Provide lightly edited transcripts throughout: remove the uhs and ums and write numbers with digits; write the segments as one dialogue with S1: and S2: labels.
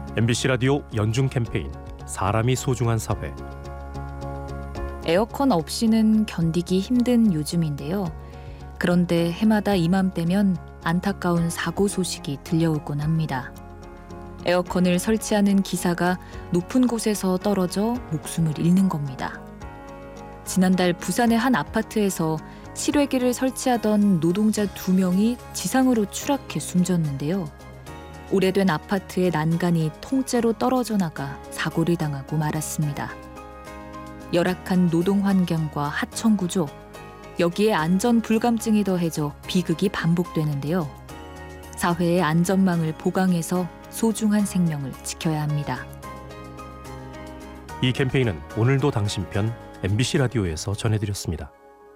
S1: MBC 라디오 연중 캠페인 사람이 소중한 사회.
S2: 에어컨 없이는 견디기 힘든 요즘인데요. 그런데 해마다 이맘때면 안타까운 사고 소식이 들려오곤 합니다. 에어컨을 설치하는 기사가 높은 곳에서 떨어져 목숨을 잃는 겁니다. 지난달 부산의 한 아파트에서 실외기를 설치하던 노동자 2명이 지상으로 추락해 숨졌는데요. 오래된 아파트의 난간이 통째로 떨어져 나가 사고를 당하고 말았습니다. 열악한 노동 환경과 하청 구조, 여기에 안전 불감증이 더해져 비극이 반복되는데요. 사회의 안전망을 보강해서 소중한 생명을 지켜야 합니다.
S1: 이 캠페인은 오늘도 당신 편 MBC 라디오에서 전해드렸습니다.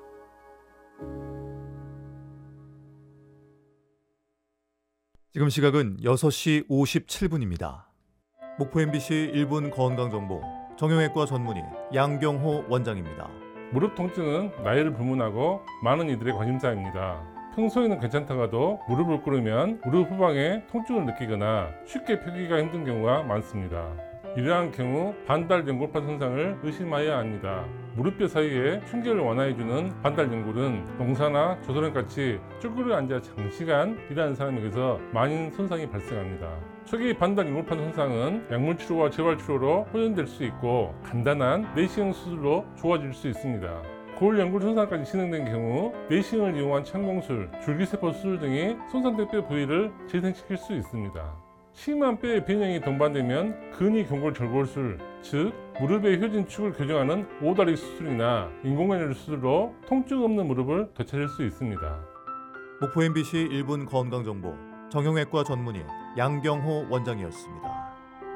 S3: 지금 시각은 6시 57분입니다. 목포 MBC 1분 건강정보 정형외과 전문의 양경호 원장입니다.
S4: 무릎 통증은 나이를 불문하고 많은 이들의 관심사입니다. 평소에는 괜찮다가도 무릎을 꿇으면 무릎 후방에 통증을 느끼거나 쉽게 펴기가 힘든 경우가 많습니다. 이러한 경우 반달 연골판 손상을 의심해야 합니다. 무릎뼈 사이에 충격을 완화해주는 반달 연골은 농사나 조선원같이 쭈그려 앉아 장시간 일하는 사람에게서 많은 손상이 발생합니다. 초기 반달 연골판 손상은 약물 치료와 재활 치료로 호전될 수 있고 간단한 내시경 수술로 좋아질 수 있습니다. 골 연골 손상까지 진행된 경우 내시경을 이용한 창공술, 줄기세포 수술 등이 손상된 뼈 부위를 재생시킬 수 있습니다. 심한 뼈의 변형이 동반되면 근위경골절골술, 즉 무릎의 효진축을 교정하는 오다리 수술이나 인공관절 수술로 통증 없는 무릎을 되찾을 수 있습니다.
S3: 목포 MBC 1분 건강정보 정형외과 전문의 양경호 원장이었습니다.